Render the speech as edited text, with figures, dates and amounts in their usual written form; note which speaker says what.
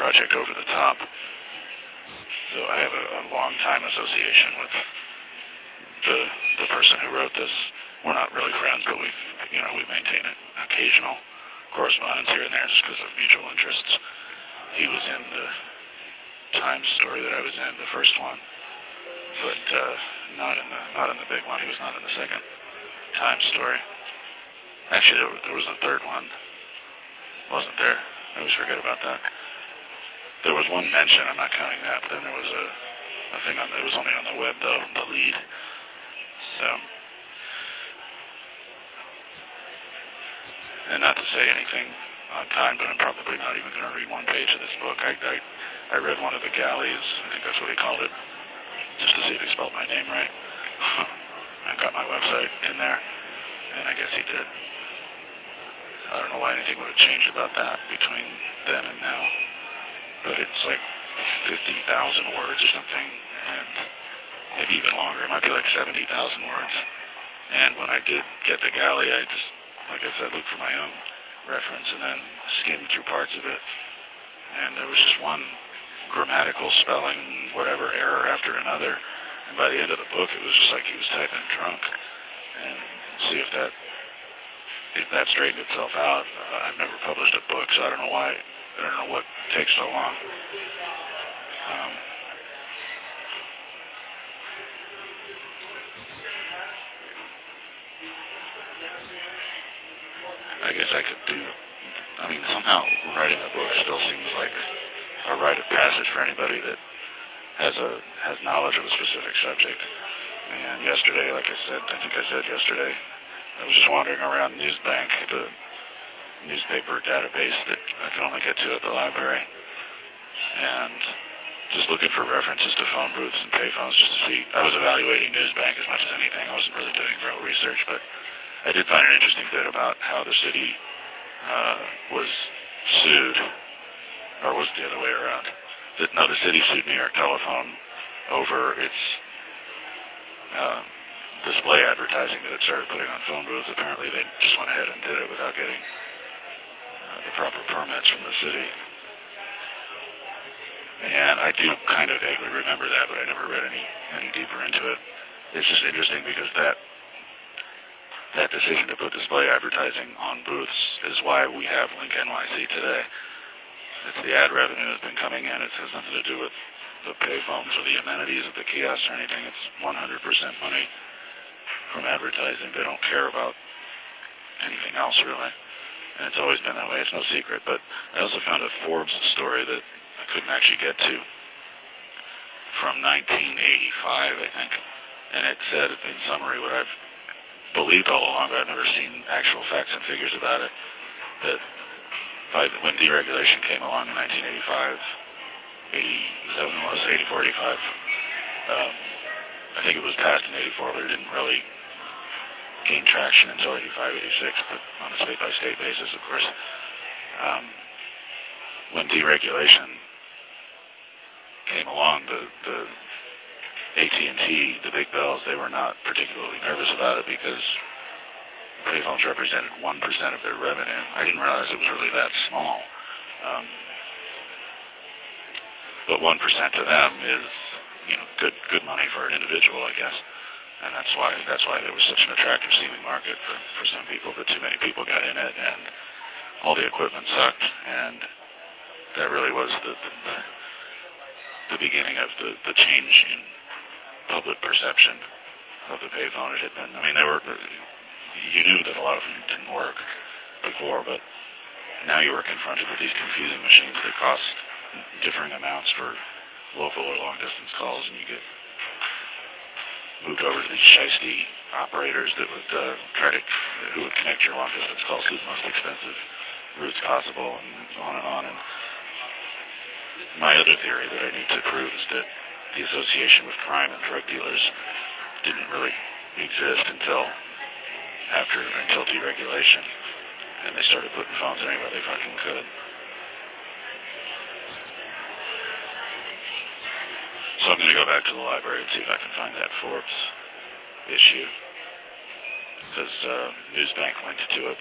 Speaker 1: project over the top. So I have a long-time association with the person who wrote this. We're not really friends, but we maintain an occasional correspondence here and there just because of mutual interests. He was in the Times story that I was in, the first one, but not in the big one. He was not in the second Times story. Actually, there was a third one. Wasn't there? I always forget about that. There was one mention. I'm not counting that. But then there was a thing on. It was only on the web though. The lead. So, and not to say anything on time, but I'm probably not even going to read one page of this book. I read one of the galleys. I think that's what he called it, just to see if he spelled my name right. I got my website in there, and I guess he did. I don't know why anything would have changed about that between then and now, but it's like 50,000 words or something, and maybe even longer. It might be like 70,000 words. And when I did get the galley, I just, like I said, looked for my own reference and then skimmed through parts of it. And there was just one grammatical spelling, whatever error after another. And by the end of the book, it was just like he was typing drunk. And see if that straightened itself out. I've never published a book, so I don't know why. I don't know what takes so long. I guess I could do. Somehow writing a book still seems like a rite of passage for anybody that has knowledge of a specific subject. And yesterday, like I said, I think I said yesterday, I was just wandering around Newsbank, the newspaper database that I can only get to at the library, and just looking for references to phone booths and payphones just to see. I was evaluating Newsbank as much as anything. I wasn't really doing real research, but I did find an interesting bit about how the city was sued, or was the other way around. The city sued New York Telephone over its display advertising that it started putting on phone booths. Apparently they just went ahead and did it without getting the proper permits from the city. And I do kind of vaguely remember that, but I never read any deeper into it. It's just interesting because that decision to put display advertising on booths is why we have Link NYC today. It's the ad revenue that's been coming in. It has nothing to do with the payphones or the amenities of the kiosks or anything. It's 100% money from advertising. They don't care about anything else, really. And it's always been that way. It's no secret. But I also found a Forbes story that I couldn't actually get to from 1985, I think. And it said, in summary, what I've believed all along, but I've never seen actual facts and figures about it, that when deregulation came along in 1985, 87 was, 84, 85, I think it was passed in 84, but it didn't really gain traction until 85, 86, but on a state-by-state basis, of course. When deregulation came along, the AT&T, the big bells, they were not particularly nervous about it because payphones represented 1% of their revenue. I didn't realize it was really that small. But 1% to them is, good money for an individual, I guess. And that's why there was such an attractive seeming market for some people, but too many people got in it, and all the equipment sucked, and that really was the beginning of the change in public perception of the payphone. It had been, you knew that a lot of them didn't work before, but now you were confronted with these confusing machines that cost differing amounts for local or long-distance calls, and you get moved over to these shiesty operators that would who would connect your long-distance calls to the most expensive routes possible, and on and on. And my other theory that I need to prove is that the association with crime and drug dealers didn't really exist until deregulation, and they started putting phones anywhere they fucking could. So I'm going to go back to the library and see if I can find that Forbes issue, because Newsbank linked to it.